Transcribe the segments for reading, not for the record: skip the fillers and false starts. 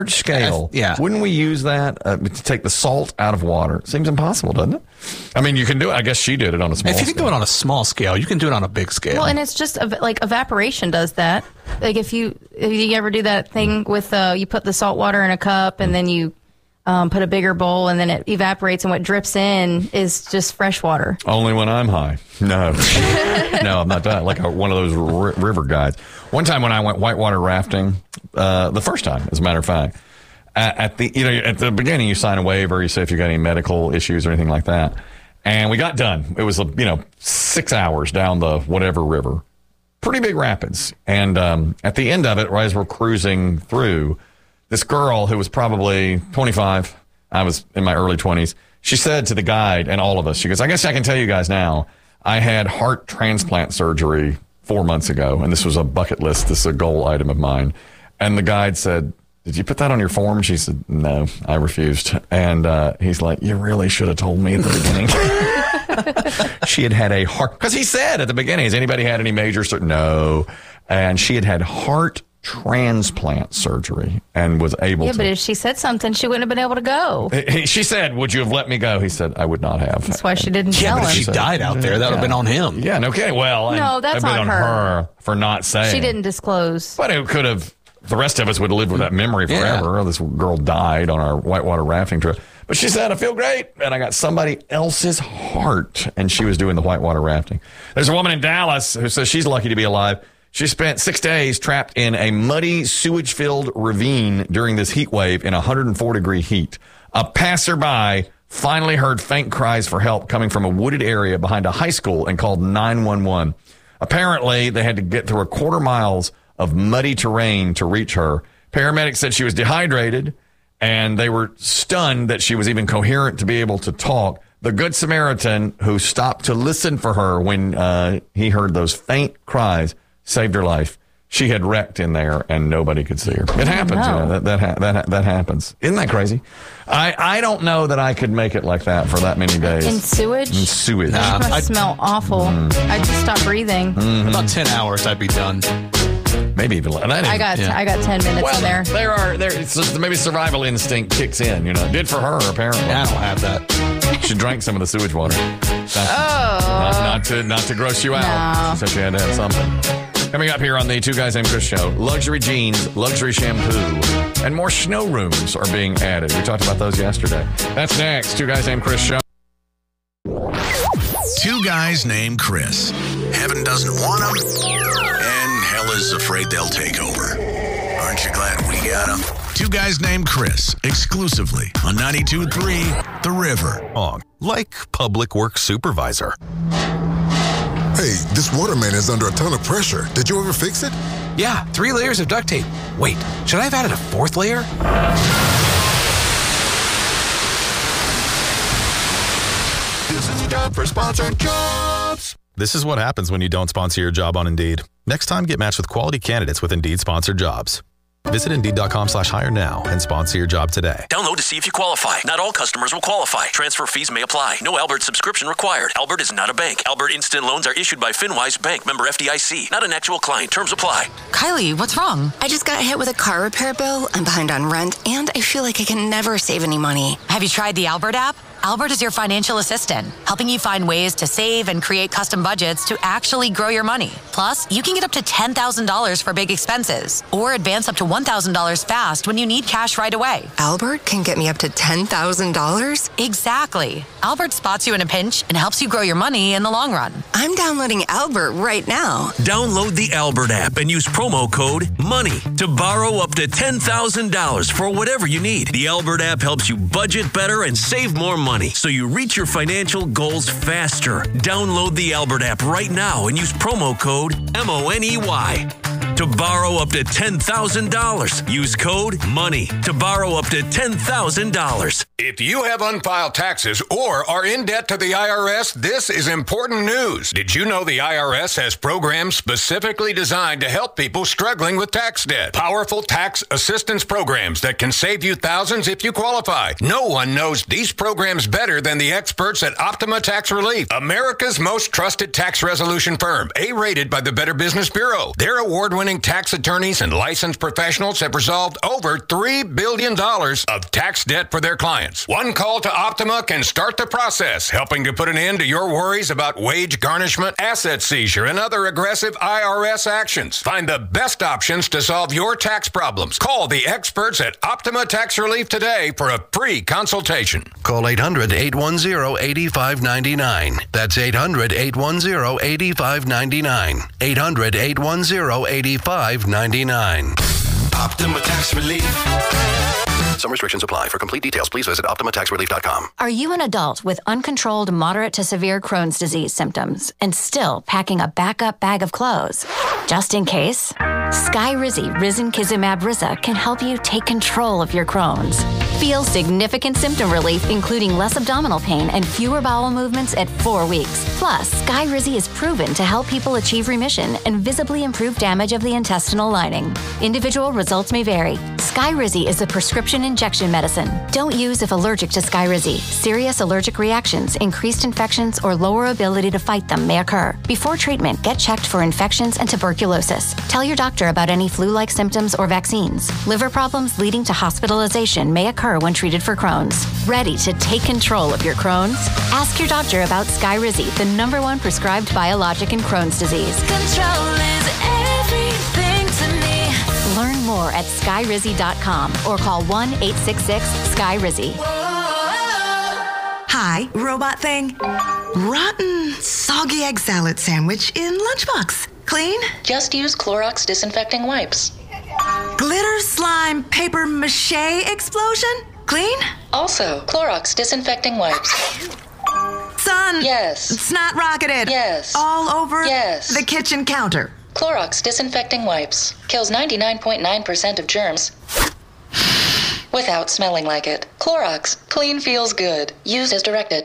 scale, wouldn't we use that to take the salt out of water? It seems impossible, doesn't it? I mean, you can do it. I guess she did it on a small scale. If you can do it on a small scale, you can do it on a big scale. Well, and it's just like evaporation does that. Like if you ever do that thing with you put the salt water in a cup and then you put a bigger bowl and then it evaporates and what drips in is just fresh water. Only when I'm high. No. No, I'm not that. Like one of those river guys. One time when I went whitewater rafting, the first time, as a matter of fact, at the beginning you sign a waiver, you say if you got any medical issues or anything like that. And we got done. It was 6 hours down the whatever river. Pretty big rapids. And at the end of it, right as we're cruising through, this girl who was probably 25, I was in my early 20s, she said to the guide and all of us, she goes, I guess I can tell you guys now, I had heart transplant surgery 4 months ago, and this was a bucket list. This is a goal item of mine. And the guide said, did you put that on your form? She said, no, I refused. And he's like, you really should have told me at the beginning. She had a heart, because he said at the beginning, has anybody had any major surgery? No. And she had heart transplant surgery and was able to. Yeah, but if she said something, she wouldn't have been able to go. She said, would you have let me go? He said, I would not have. That's why she didn't tell him. But if she died out there, that would have been on him. Yeah, okay. Well, no, that's on her for not saying. She didn't disclose. But it could have, the rest of us would have lived with that memory forever. Yeah. This girl died on our whitewater rafting trip. But she said, I feel great, and I got somebody else's heart, and she was doing the whitewater rafting. There's a woman in Dallas who says she's lucky to be alive. She spent 6 days trapped in a muddy, sewage-filled ravine during this heat wave in 104-degree heat. A passerby finally heard faint cries for help coming from a wooded area behind a high school and called 911. Apparently, they had to get through a quarter miles of muddy terrain to reach her. Paramedics said she was dehydrated, and they were stunned that she was even coherent to be able to talk. The Good Samaritan, who stopped to listen for her when he heard those faint cries, saved her life. She had wrecked in there, and nobody could see her. It happens. That happens. Isn't that crazy? I don't know that I could make it like that for that many days. In sewage? In sewage. It must smell awful. I'd just stop breathing. About 10 hours, I'd be done. Maybe even less. I got 10 minutes in there. Maybe survival instinct kicks in. It did for her apparently. I don't have that. She drank some of the sewage water. Not to gross you out. She said she had to have something. Coming up here on the Two Guys Named Chris show, luxury jeans, luxury shampoo, and more snow rooms are being added. We talked about those yesterday. That's next. Two Guys Named Chris show. Two Guys Named Chris. Heaven doesn't want them, and hell is afraid they'll take over. Aren't you glad we got them? Two Guys Named Chris, exclusively on 92.3 The River. Like Public Works Supervisor. Hey, this water main is under a ton of pressure. Did you ever fix it? Yeah, 3 layers of duct tape. Wait, should I have added a 4th layer? This is time for sponsored jobs. This is what happens when you don't sponsor your job on Indeed. Next time, get matched with quality candidates with Indeed sponsored jobs. Visit Indeed.com/hire now and sponsor your job today. Download to see if you qualify. Not all customers will qualify. Transfer fees may apply. No Albert subscription required. Albert is not a bank. Albert Instant Loans are issued by FinWise Bank, member FDIC. Not an actual client. Terms apply. Kylie, what's wrong? I just got hit with a car repair bill. I'm behind on rent, and I feel like I can never save any money. Have you tried the Albert app? Albert is your financial assistant, helping you find ways to save and create custom budgets to actually grow your money. Plus, you can get up to $10,000 for big expenses or advance up to $1,000 fast when you need cash right away. Albert can get me up to $10,000? Exactly. Albert spots you in a pinch and helps you grow your money in the long run. I'm downloading Albert right now. Download the Albert app and use promo code MONEY to borrow up to $10,000 for whatever you need. The Albert app helps you budget better and save more money, so you reach your financial goals faster. Download the Albert app right now and use promo code MONEY to borrow up to $10,000. Use code MONEY to borrow up to $10,000. If you have unfiled taxes or are in debt to the IRS, this is important news. Did you know the IRS has programs specifically designed to help people struggling with tax debt? Powerful tax assistance programs that can save you thousands if you qualify. No one knows these programs better than the experts at Optima Tax Relief, America's most trusted tax resolution firm, A-rated by the Better Business Bureau. Their award-winning award-winning tax attorneys and licensed professionals have resolved over $3 billion of tax debt for their clients. One call to Optima can start the process, helping to put an end to your worries about wage garnishment, asset seizure, and other aggressive IRS actions. Find the best options to solve your tax problems. Call the experts at Optima Tax Relief today for a free consultation. Call 800-810-8599. That's 800-810-8599. 800-810-8599. Optima Tax Relief. Some restrictions apply. For complete details, please visit OptimaTaxRelief.com. Are you an adult with uncontrolled moderate to severe Crohn's disease symptoms and still packing a backup bag of clothes? Just in case, Skyrizi Risankizumab Riza can help you take control of your Crohn's. Feel significant symptom relief, including less abdominal pain and fewer bowel movements at 4 weeks. Plus, Skyrizi is proven to help people achieve remission and visibly improve damage of the intestinal lining. Individual results may vary. Skyrizi is a prescription injection medicine. Don't use if allergic to Skyrizi. Serious allergic reactions, increased infections, or lower ability to fight them may occur. Before treatment, get checked for infections and tuberculosis. Tell your doctor about any flu-like symptoms or vaccines. Liver problems leading to hospitalization may occur when treated for Crohn's. Ready to take control of your Crohn's? Ask your doctor about Skyrizi, the #1 prescribed biologic in Crohn's disease. Control is everything to me. Learn more at skyrizi.com or call 1-866-SKYRIZI. Hi, robot thing. Rotten, soggy egg salad sandwich in lunchbox. Clean? Just use Clorox disinfecting wipes. Glitter slime paper mache explosion? Clean? Also, Clorox disinfecting wipes. Son. Yes. Snot rocketed. Yes. All over yes. the kitchen counter. Clorox disinfecting wipes. Kills 99.9% of germs without smelling like it. Clorox. Clean feels good. Use as directed.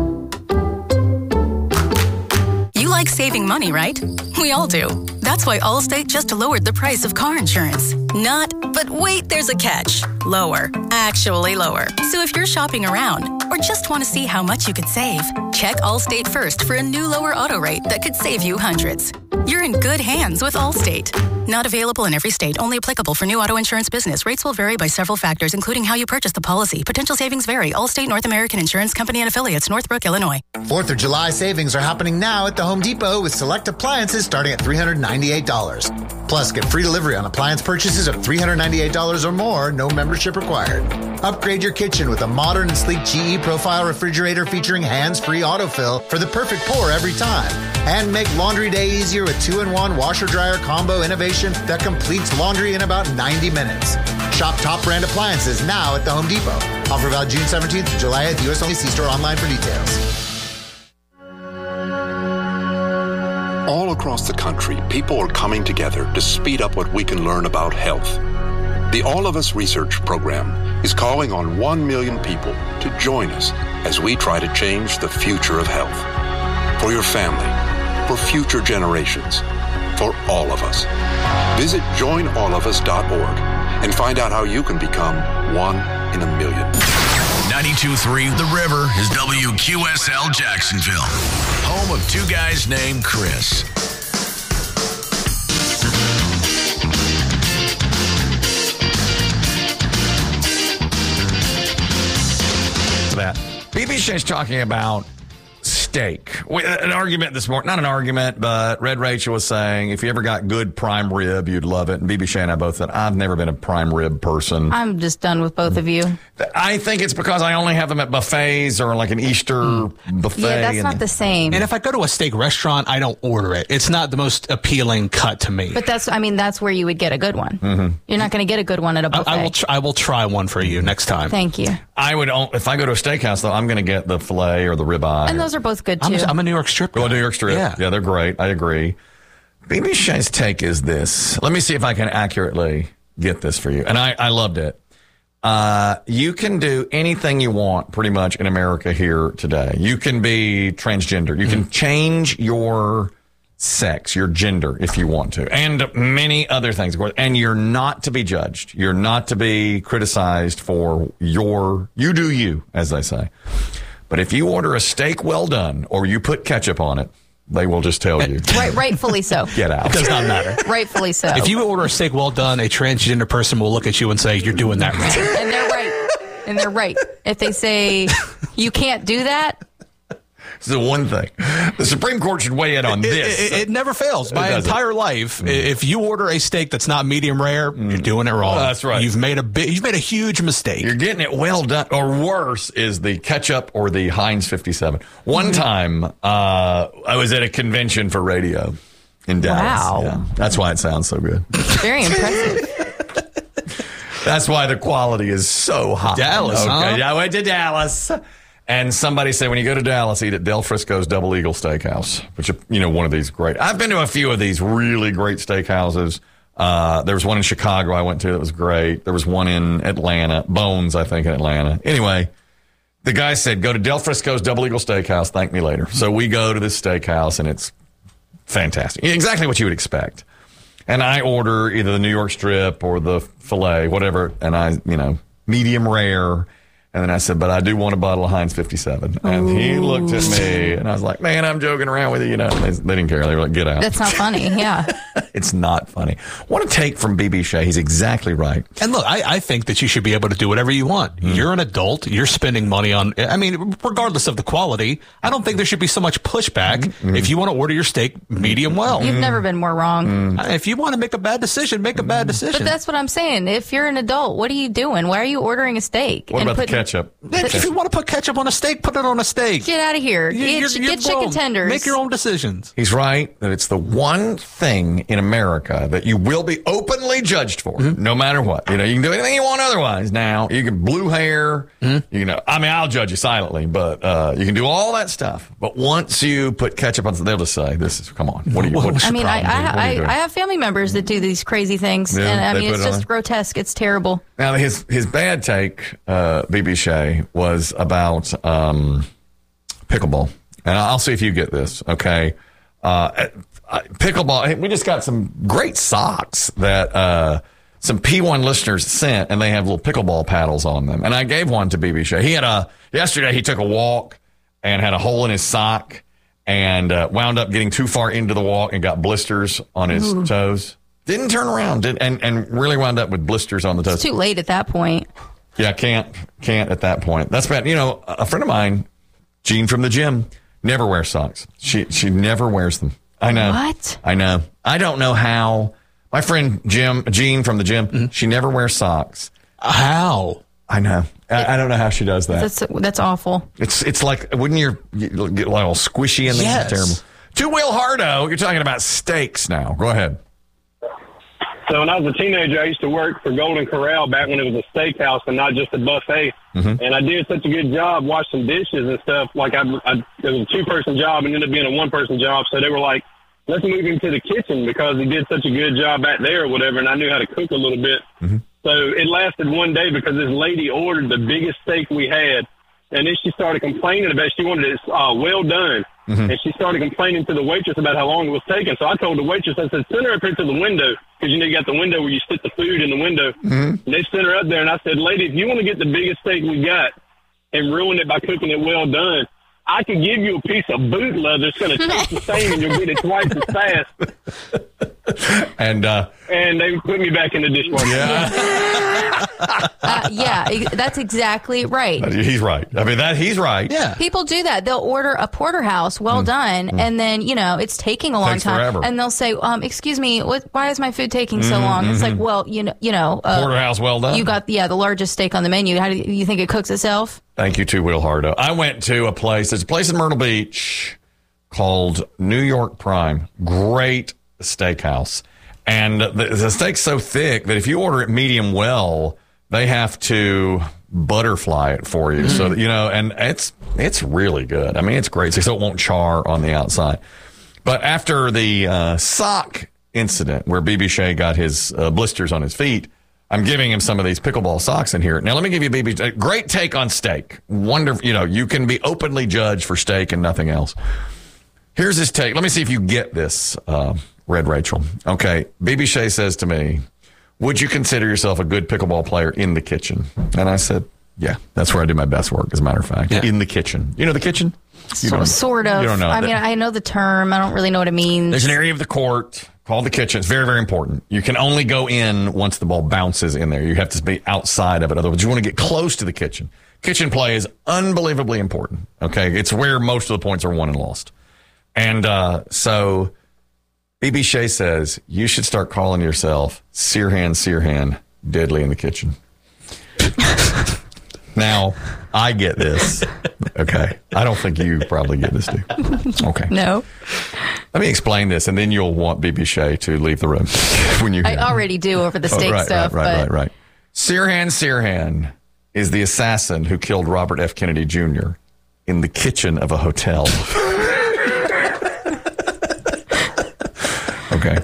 You like saving money, right? We all do. That's why Allstate just lowered the price of car insurance. Not, but wait, there's a catch. Lower. Actually lower. So if you're shopping around or just want to see how much you could save, check Allstate first for a new lower auto rate that could save you hundreds. You're in good hands with Allstate. Not available in every state. Only applicable for new auto insurance business. Rates will vary by several factors, including how you purchase the policy. Potential savings vary. Allstate North American Insurance Company and Affiliates, Northbrook, Illinois. 4th of July savings are happening now at the Home Depot with select appliances starting at $398. Plus, get free delivery on appliance purchases of $398 or more, no membership required. Upgrade your kitchen with a modern and sleek GE Profile refrigerator featuring hands-free autofill for the perfect pour every time. And make laundry day easier with 2-in-1 washer-dryer combo innovation that completes laundry in about 90 minutes. Shop top brand appliances now at the Home Depot. Offer valid June 17th to July 8th. U.S. only. See store online for details. All across the country, people are coming together to speed up what we can learn about health. The All of Us Research Program is calling on 1 million people to join us as we try to change the future of health. For your family, for future generations, for all of us. Visit joinallofus.org and find out how you can become 1 in a million. 92.3 The River is WQSL Jacksonville, home of two guys named Chris. That BB talking about steak. An argument this morning, not an argument, but Red Rachel was saying if you ever got good prime rib, you'd love it. And BB Shane and I both said, I've never been a prime rib person. I'm just done with both of you. I think it's because I only have them at buffets or like an Easter buffet. Yeah, that's not the same. And if I go to a steak restaurant, I don't order it. It's not the most appealing cut to me. But that's where you would get a good one. Mm-hmm. You're not going to get a good one at a buffet. I will try one for you next time. Thank you. I would, if I go to a steakhouse though, I'm going to get the filet or the ribeye. And those are both good too. I'm a New York strip. Well, New York strip. Yeah, they're great. I agree. BB Shane's take is this. Let me see if I can accurately get this for you. And I loved it. You can do anything you want pretty much in America here today. You can be transgender. You can change your sex, your gender, if you want to, and many other things, of course. And you're not to be judged. You're not to be criticized for you do you, as they say. But if you order a steak well done, or you put ketchup on it, they will just tell you. Rightfully so. Get out. It does not matter. Rightfully so. If you order a steak well done, a transgender person will look at you and say, you're doing that wrong. And they're right. And they're right. If they say you can't do that. It's the one thing. The Supreme Court should weigh in on this. It never fails. My entire life, if you order a steak that's not medium rare, you're doing it wrong. That's right. You've made a huge mistake. You're getting it well done. Or worse is the ketchup or the Heinz 57. One time, I was at a convention for radio in Dallas. Wow. Yeah. That's why it sounds so good. Very impressive. That's why the quality is so high. Dallas, huh? I went to Dallas. And somebody said, when you go to Dallas, eat at Del Frisco's Double Eagle Steakhouse, which, one of these great. I've been to a few of these really great steakhouses. There was one in Chicago I went to that was great. There was one in Atlanta, Bones, I think, in Atlanta. Anyway, the guy said, go to Del Frisco's Double Eagle Steakhouse. Thank me later. So we go to this steakhouse, and it's fantastic. Exactly what you would expect. And I order either the New York strip or the filet, whatever, and I, medium rare. And then I said, but I do want a bottle of Heinz 57. And he looked at me, and I was like, man, I'm joking around with you. They didn't care. They were like, get out. That's not funny. Yeah. It's not funny. What a take from B.B. Shea. He's exactly right. And look, I think that you should be able to do whatever you want. You're an adult. You're spending money on, regardless of the quality, I don't think there should be so much pushback if you want to order your steak medium well. You've never been more wrong. If you want to make a bad decision, make a bad decision. But that's what I'm saying. If you're an adult, what are you doing? Why are you ordering a steak? What about the ketchup? If you want to put ketchup on a steak, put it on a steak. Get out of here. Get chicken tenders. Make your own decisions. He's right that it's the one thing in America that you will be openly judged for, no matter what. You can do anything you want otherwise. Now, you can blue hair. I'll judge you silently, but you can do all that stuff. But once you put ketchup on, they'll just say, come on. What are you doing? I have family members that do these crazy things. Yeah, and it's just grotesque. It's terrible. Now, his bad take, B.B. Shea, was about pickleball. And I'll see if you get this, okay? Pickleball, we just got some great socks that some P1 listeners sent, and they have little pickleball paddles on them. And I gave one to B.B. Shea. Yesterday he took a walk and had a hole in his sock and wound up getting too far into the walk and got blisters on his toes. Didn't turn around and really wound up with blisters on the toes. It's too late at that point. Yeah, can't at that point. That's bad. A friend of mine, Jean from the gym, never wears socks. She never wears them. I know. What? I know. I don't know how. My friend Jean from the gym, she never wears socks. How? I know. I don't know how she does that. That's awful. It's like, wouldn't you get like all squishy and yes. Terrible. To Will Hardo, you're talking about steaks now. Go ahead. So when I was a teenager, I used to work for Golden Corral back when it was a steakhouse and not just a buffet. And I did such a good job washing dishes and stuff. Like it was a 2-person job and ended up being a 1-person job. So they were like, let's move him to the kitchen because he did such a good job back there or whatever. And I knew how to cook a little bit. So it lasted one day because this lady ordered the biggest steak we had. And then she started complaining about it. She wanted it well done. And she started complaining to the waitress about how long it was taking. So I told the waitress, I said, send her up here to the window. Because, you got the window where you stick the food in the window. And they sent her up there. And I said, lady, if you want to get the biggest steak we got and ruin it by cooking it well done, I could give you a piece of boot leather. It's going to taste the same and you'll get it twice as fast. And they put me back in the dishwasher. Yeah, that's exactly right. He's right. He's right. Yeah. People do that. They'll order a porterhouse well done, and then, it's taking a long time. Forever. And they'll say, excuse me, why is my food taking so long? It's like, well, porterhouse well done. You got, the largest steak on the menu. How do you think it cooks itself? Thank you to Will Hardo. I went to a place. There's a place in Myrtle Beach called New York Prime. Great steakhouse. And the steak's so thick that if you order it medium well, they have to butterfly it for you. So, and it's really good. It's great. So it won't char on the outside. But after the sock incident where B.B. Shea got his blisters on his feet, I'm giving him some of these pickleball socks in here. Now, let me give you B.B. a great take on steak. Wonderful. You can be openly judged for steak and nothing else. Here's his take. Let me see if you get this, Red Rachel. Okay. B.B. Shea says to me, would you consider yourself a good pickleball player in the kitchen? And I said, yeah, that's where I do my best work, as a matter of fact. Yeah. In the kitchen. You know the kitchen? Sort of. You don't know. I mean, I know the term. I don't really know what it means. There's an area of the court called the kitchen. It's very, very important. You can only go in once the ball bounces in there. You have to be outside of it. Otherwise, you want to get close to the kitchen. Kitchen play is unbelievably important. Okay. It's where most of the points are won and lost. And so BB Shea says you should start calling yourself Sirhan, deadly in the kitchen. Now, I get this. Okay. I don't think you probably get this, too. Okay. No. Let me explain this, and then you'll want BB Shea to leave the room when you hear I already do over the steak stuff. Right. Sirhan is the assassin who killed Robert F. Kennedy Jr. in the kitchen of a hotel. Okay.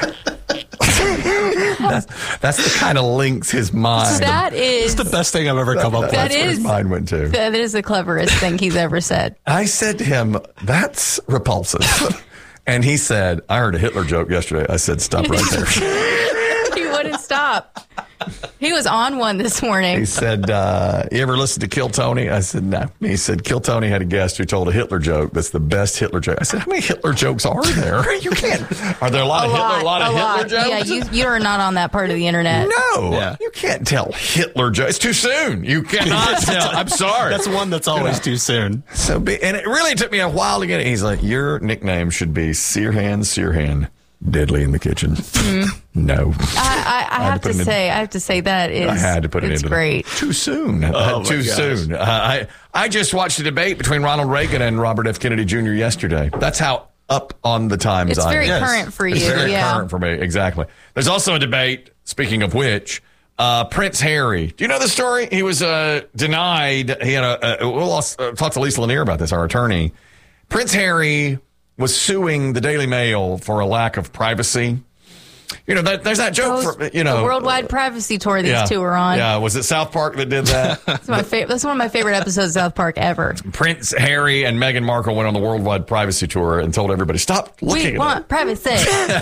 That's the kind of links his mind. It's the best thing I've ever come up with. That's where his mind went to. That is the cleverest thing he's ever said. I said to him, that's repulsive. And he said, I heard a Hitler joke yesterday. I said, stop right there. He wouldn't stop. He was on one this morning. He said, you ever listen to Kill Tony? I said, no. He said, Kill Tony had a guest who told a Hitler joke. That's the best Hitler joke. I said, how many Hitler jokes are there? You can't. Are there a lot of Hitler jokes? Yeah, you are not on that part of the internet. No. You can't tell Hitler jokes. It's too soon. You cannot tell. I'm sorry. That's one that's always too soon. And it really took me a while to get it. He's like, your nickname should be Sirhan, deadly in the kitchen. No. I have to say that is. I had to put it it's into great. Too soon. Too soon. I just watched a debate between Ronald Reagan and Robert F. Kennedy Jr. yesterday. That's how up on the times it's I am. It's very current for you. It's very current for me. Exactly. There's also a debate, speaking of which, Prince Harry. Do you know the story? He was denied. He had we'll talk to Lisa Lanier about this, our attorney. Prince Harry was suing the Daily Mail for a lack of privacy. You know, there's that joke the worldwide privacy tour these two are on. Yeah, was it South Park that did that? That's one of my favorite episodes of South Park ever. Prince Harry and Meghan Markle went on the worldwide privacy tour and told everybody, stop looking at it. We want privacy.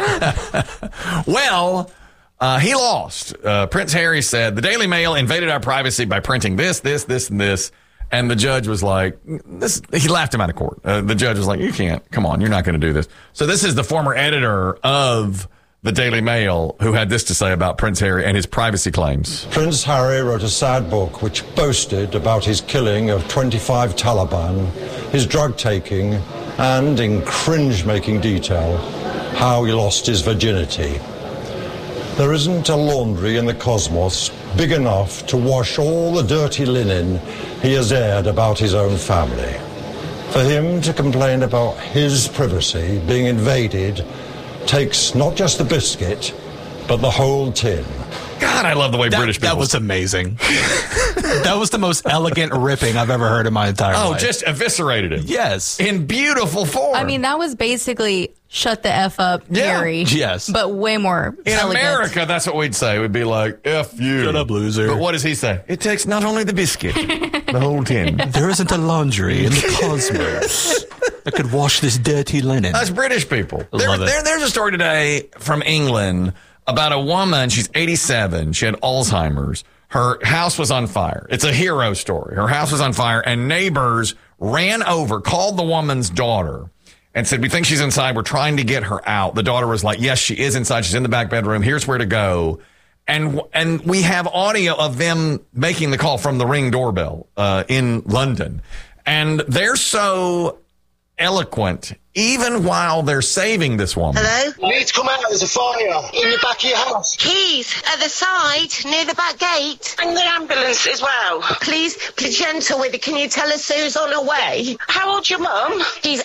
Well, he lost. Prince Harry said, the Daily Mail invaded our privacy by printing this, and this. And the judge was like, he laughed him out of court. The judge was like, you can't. Come on, you're not going to do this. So this is the former editor of the Daily Mail who had this to say about Prince Harry and his privacy claims. Prince Harry wrote a sad book which boasted about his killing of 25 Taliban, his drug taking, and in cringe-making detail, how he lost his virginity. There isn't a laundry in the cosmos big enough to wash all the dirty linen he has aired about his own family. For him to complain about his privacy being invaded takes not just the biscuit, but the whole tin. God, I love the way British people... That was amazing. That was the most elegant ripping I've ever heard in my entire life. Oh, just eviscerated him. Yes. In beautiful form. I mean, that was basically shut the F up, Harry. Yes. But way more in elegant. America, that's what we'd say. We'd be like, F you. Shut up, loser. But what does he say? It takes not only the biscuit, the whole tin. There isn't a laundry in the cosmos that could wash this dirty linen. That's British people. Love it. There's a story today from England about a woman. She's 87. She had Alzheimer's. Her house was on fire. It's a hero story. Her house was on fire, and neighbors ran over, called the woman's daughter, and said, we think she's inside. We're trying to get her out. The daughter was like, yes, she is inside. She's in the back bedroom. Here's where to go. And we have audio of them making the call from the Ring doorbell in London. And they're so eloquent, even while they're saving this woman. Hello? You need to come out. There's a fire in the back of your house. Keys at the side, near the back gate. And the ambulance as well. Please, be gentle with it. Can you tell us who's on her way? How old's your mum? She's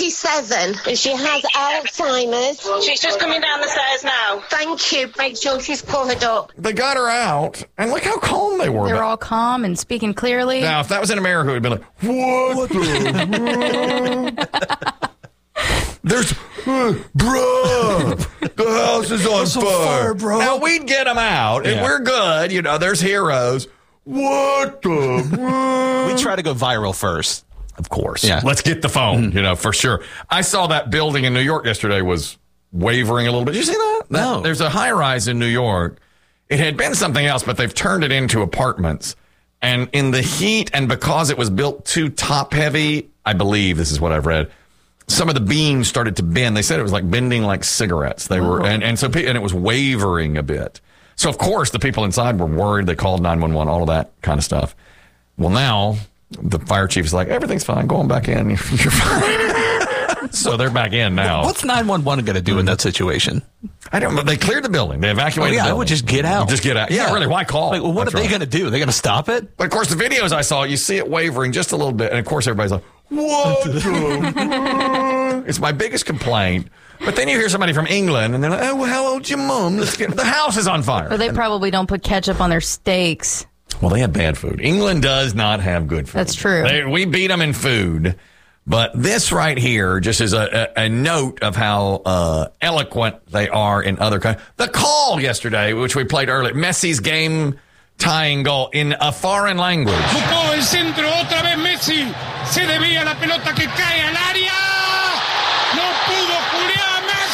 87 and she has Alzheimer's. She's just coming down the stairs now. Thank you. Make sure she's covered up. They got her out, and look how calm they were. They're all calm and speaking clearly. Now, if that was in America, it would have been like, what the... There's, bruh, the house is on fire, bro. Now, we'd get them out, and we're good. You know, there's heroes. What the... We try to go viral first. Of course. Yeah. Let's get the phone, you know, for sure. I saw that building in New York yesterday was wavering a little bit. Did you see that? No. There's a high-rise in New York. It had been something else, but they've turned it into apartments. And in the heat, and because it was built too top-heavy, I believe this is what I've read. Some of the beams started to bend. They said it was like bending like cigarettes. They were, and it was wavering a bit. So of course the people inside were worried. They called 911, all of that kind of stuff. Well, now the fire chief is like, everything's fine. Go on back in. You're fine. So they're back in now. What's 911 going to do in that situation? I don't know. They cleared the building. They evacuated the building. I would just get out. Just get out. Yeah, really. Why call? Like, well, what are they going to do? They're going to stop it? But of course, the videos I saw, you see it wavering just a little bit. And of course, everybody's like, what? It's my biggest complaint. But then you hear somebody from England, and they're like, oh, well, how old's your mom? Let's get the house is on fire. Or they probably don't put ketchup on their steaks. Well, they have bad food. England does not have good food. That's true. We beat them in food. But this right here just is a note of how eloquent they are in other countries. The call yesterday, which we played earlier, Messi's game-tying goal in a foreign language. Tocó el centro otra vez Messi. Se desvía la pelota que cae al área.